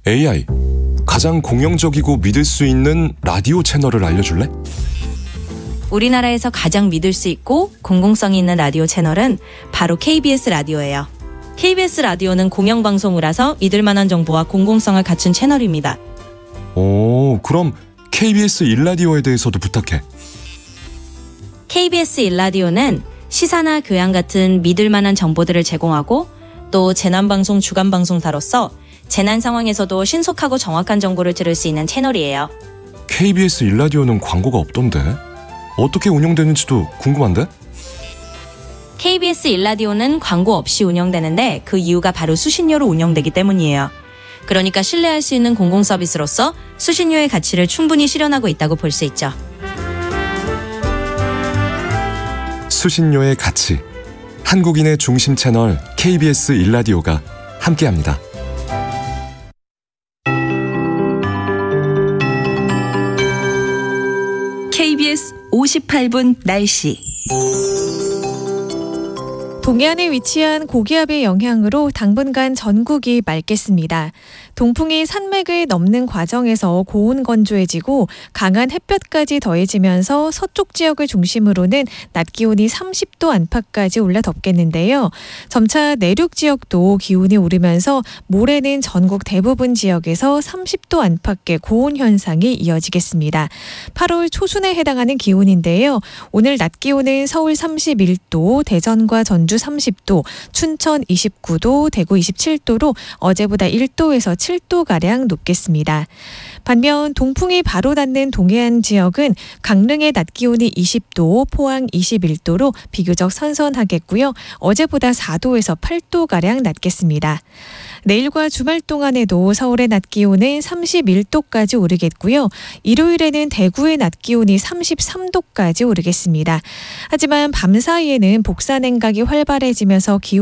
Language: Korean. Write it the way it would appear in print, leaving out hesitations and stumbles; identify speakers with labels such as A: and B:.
A: AI, 가장 공영적이고 믿을 수 있는 라디오 채널을 알려줄래?
B: 우리나라에서 가장 믿을 수 있고 공공성이 있는 라디오 채널은 바로 KBS 라디오예요. KBS 라디오는 공영방송이라서 믿을 만한 정보와 공공성을 갖춘 채널입니다.
A: 오, 그럼 KBS 1라디오에 대해서도 부탁해.
B: KBS 1라디오는 시사나 교양 같은 믿을 만한 정보들을 제공하고 또 재난방송 주간방송사로서 재난 상황에서도 신속하고 정확한 정보를 들을 수 있는 채널이에요.
A: KBS 1라디오는 광고가 없던데? 어떻게 운영되는지도 궁금한데?
B: KBS 1라디오는 광고 없이 운영되는데 그 이유가 바로 수신료로 운영되기 때문이에요. 그러니까 신뢰할 수 있는 공공서비스로서 수신료의 가치를 충분히 실현하고 있다고 볼 수 있죠.
A: 수신료의 가치. 한국인의 중심 채널 KBS 1라디오가 함께합니다.
C: KBS 58분 날씨.
D: 동해안에 위치한 고기압의 영향으로 당분간 전국이 맑겠습니다. 동풍이 산맥을 넘는 과정에서 고온 건조해지고 강한 햇볕까지 더해지면서 서쪽 지역을 중심으로는 낮 기온이 30도 안팎까지 올라 덥겠는데요. 점차 내륙 지역도 기온이 오르면서 모레는 전국 대부분 지역에서 30도 안팎의 고온 현상이 이어지겠습니다. 8월 초순에 해당하는 기온인데요. 오늘 낮 기온은 서울 31도, 대전과 전주 30도, 춘천 29도, 대구 27도로 어제보다 1도에서 7도가량 높겠습니다. 반면 동풍이 바로 닿는 동해안 지역은 강릉의 낮 기온이 20도, 포항 21도로 비교적 선선하겠고요. 어제보다 4도에서 8도가량 낮겠습니다. 내일과 주말 동안에도 서울의 낮 기온은 31도까지 오르겠고요. 일요일에는 대구의 낮 기온이 33도까지 오르겠습니다. 하지만 밤 사이에는 복사 냉각이 활발해지면서 기온